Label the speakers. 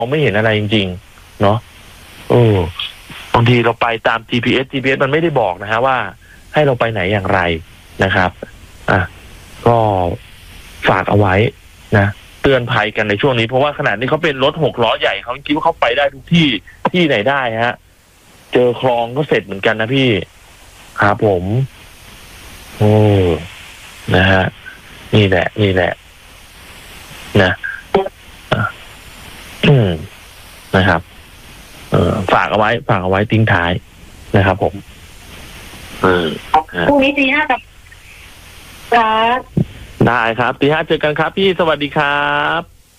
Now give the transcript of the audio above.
Speaker 1: องไม่เห็นอะไรจริงๆเนาะบางทีเราไปตาม GPS มันไม่ได้บอกนะฮะว่าให้เราไปไหนอย่างไรนะครับก็ฝากเอาไว้นะเตือนภัยกันในช่วงนี้เพราะว่าขนาดนี้เขาเป็นรถ6 ล้อใหญ่เขาคิดว่าเขาไปได้ทุกที่ไหนได้ฮะเจอคลองก็เสร็จเหมือนกันนะพี่ครับผมนะฮะนี่แหละนะนะครับฝากเอาไว้ทิ้งท้ายนะครับผม
Speaker 2: พรุ่งนี้ตี 5ครับ
Speaker 1: ได้ครับตี 5เจอกันครับพี่สวัสดีครับ